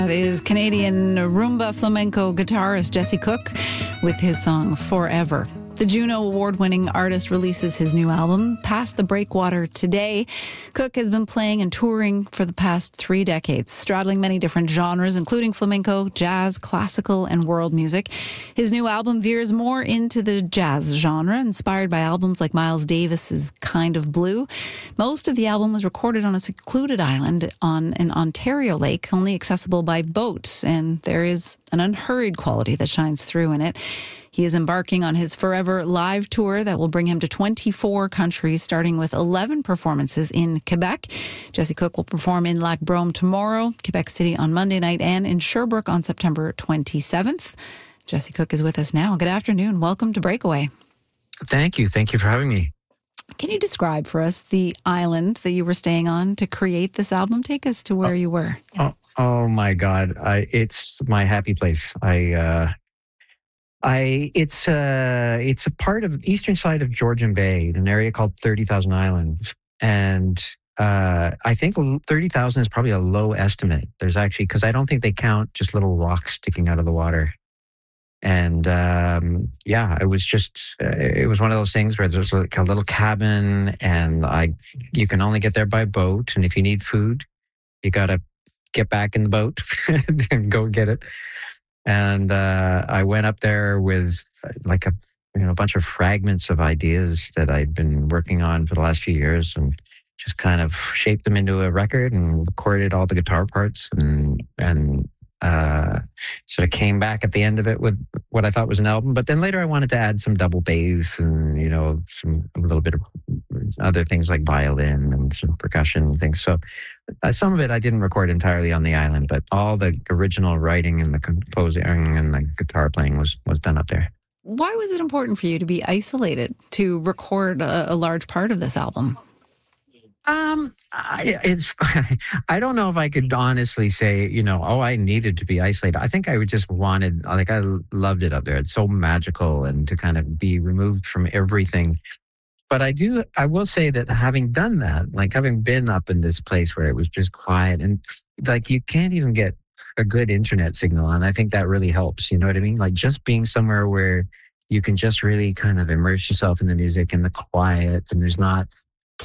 That is Canadian rumba flamenco guitarist Jesse Cook with his song Forever. The Juno Award-winning artist releases his new album, Past the Breakwater, today. Cook has been playing and touring for the past 3 decades, straddling many different genres, including flamenco, jazz, classical, and world music. His new album veers more into the jazz genre, inspired by albums like Miles Davis's Kind of Blue. Most of the album was recorded on a secluded island on an Ontario lake, only accessible by boat, and there is an unhurried quality that shines through in it. He is embarking on his Forever live tour that will bring him to 24 countries, starting with 11 performances in Quebec. Jesse Cook will perform in Lac Brome tomorrow, Quebec City on Monday night, and in Sherbrooke on September 27th. Jesse Cook is with us now. Good afternoon. Welcome to Breakaway. Thank you. Thank you for having me. Can you describe for us the island that you were staying on to create this album? Take us to where you were. Oh my God. It's my happy place. It's a part of the eastern side of Georgian Bay, an area called 30,000 Islands. And I think 30,000 is probably a low estimate. There's actually, because I don't think they count just little rocks sticking out of the water. And it was just, it was one of those things where there's like a little cabin and you can only get there by boat. And if you need food, you got to get back in the boat and go get it. And I went up there with like a bunch of fragments of ideas that I'd been working on for the last few years, and just kind of shaped them into a record and recorded all the guitar parts, and sort of came back at the end of it with what I thought was an album. But then later I wanted to add some double bass and a little bit of other things like violin and some percussion and things. So some of it I didn't record entirely on the island, but all the original writing and the composing and the guitar playing was done up there. Why was it important for you to be isolated to record a large part of this album? I don't know if I could honestly say, I needed to be isolated. I think I just wanted, I loved it up there. It's so magical, and to kind of be removed from everything. But I will say that having done that, like having been up in this place where it was just quiet and like you can't even get a good internet signal. And I think that really helps. You know what I mean? Like just being somewhere where you can just really kind of immerse yourself in the music and the quiet, and there's not